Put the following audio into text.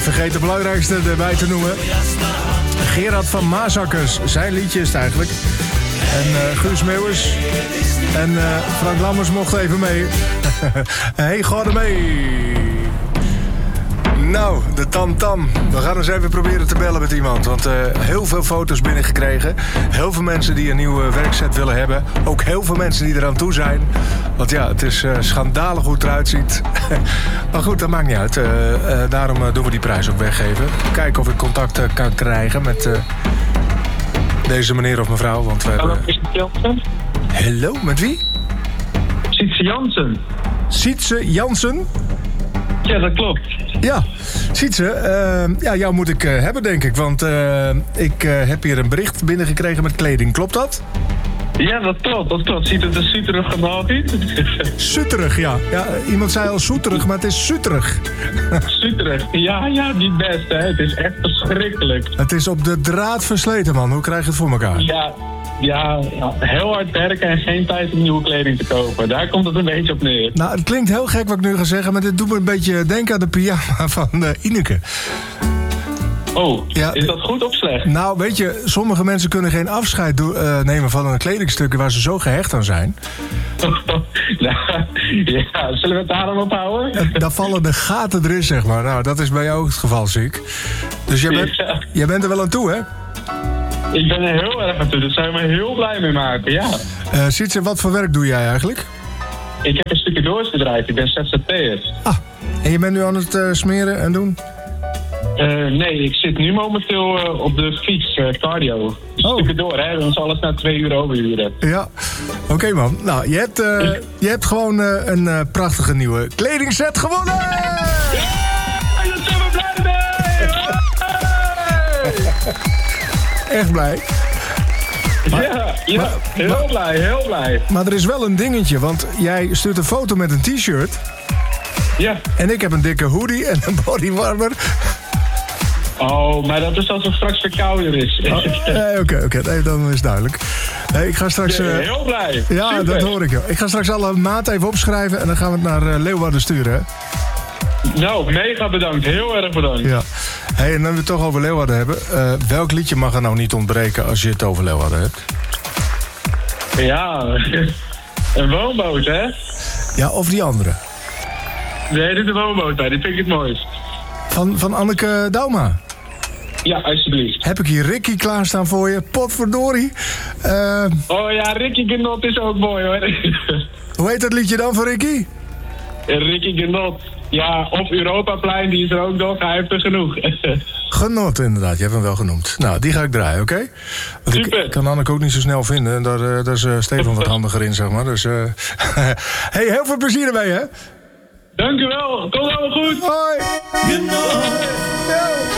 vergeet de belangrijkste erbij te noemen. Gerard van Maasakkers, zijn liedje is het eigenlijk. En Guus Meeuwers en Frank Lammers mochten even mee. Hey, ga er mee. Nou, de tam-tam. We gaan eens even proberen te bellen met iemand. Want heel veel foto's binnengekregen. Heel veel mensen die een nieuwe werkset willen hebben. Ook heel veel mensen die eraan toe zijn. Want ja, het is schandalig hoe het eruit ziet. Maar goed, dat maakt niet uit. Daarom doen we die prijs ook weggeven. Kijken of ik contact kan krijgen met deze meneer of mevrouw. Want we hebben... Hallo, met wie? Sietse Jansen. Sietse Jansen? Ja, dat klopt. Ja, Sietse, jou moet ik hebben, denk ik. Want ik heb hier een bericht binnengekregen met kleding. Klopt dat? Ja, dat klopt. Ziet het er suterig gebouwd uit? Suterig, ja. Iemand zei al soeterig, maar het is suterig. Suterig, ja, niet best, hè. Het is echt verschrikkelijk. Het is op de draad versleten, man. Hoe krijg je het voor elkaar? Ja, heel hard werken en geen tijd om nieuwe kleding te kopen. Daar komt het een beetje op neer. Nou, het klinkt heel gek wat ik nu ga zeggen, maar dit doet me een beetje denken aan de pyjama van Ineke. Oh, ja, is dat goed of slecht? Nou, weet je, sommige mensen kunnen geen afscheid nemen van een kledingstukken waar ze zo gehecht aan zijn. Ja, zullen we het daarom ophouden? Dan vallen de gaten erin, zeg maar. Nou, dat is bij jou ook het geval, zie ik. Dus jij bent er wel aan toe, hè? Ik ben er heel erg aan toe, daar zou je me heel blij mee maken, ja. Sietse, wat voor werk doe jij eigenlijk? Ik heb een stukje doorsbedrijf, ik ben ZZP'er. En je bent nu aan het smeren en doen? Nee, ik zit nu momenteel op de fiets, cardio. Een stukje door, hè, dan zal het na 2 uur overuren. Ja, oké, man. Nou, je hebt gewoon een prachtige nieuwe kledingset gewonnen! Ja, daar zijn we blij mee! Echt blij. Heel blij. Maar er is wel een dingetje, want jij stuurt een foto met een t-shirt. Ja. En ik heb een dikke hoodie en een bodywarmer. Oh, maar dat is als het straks verkouder is. Oké, nee, dan is het duidelijk. Ik ga straks... heel blij. Ja, super. Dat hoor ik. Joh. Ik ga straks alle maat even opschrijven en dan gaan we het naar Leeuwarden sturen. Hè? Nou, mega bedankt. Heel erg bedankt. Ja. Hey, en dan we het toch over Leeuwarden hebben. Welk liedje mag er nou niet ontbreken als je het over Leeuwarden hebt? Ja, een woonboot, hè? Ja, of die andere? Nee, dit is een woonboot, hè. Die vind ik het mooist. Van Anneke Dauma? Ja, alsjeblieft. Heb ik hier Ricky klaarstaan voor je? Potverdorie. Oh ja, Ricky Genot is ook mooi, hoor. Hoe heet dat liedje dan voor Ricky? Ricky Genot. Ja, of Europaplein, die is er ook nog. Hij heeft er genoeg. Genot, inderdaad. Je hebt hem wel genoemd. Nou, die ga ik draaien, oké? Super. Ik kan Anneke ook niet zo snel vinden. Daar is Stefan wat handiger in, zeg maar. Dus, hey, heel veel plezier erbij, hè? Dank u wel. Komt allemaal goed. Hoi. Genot.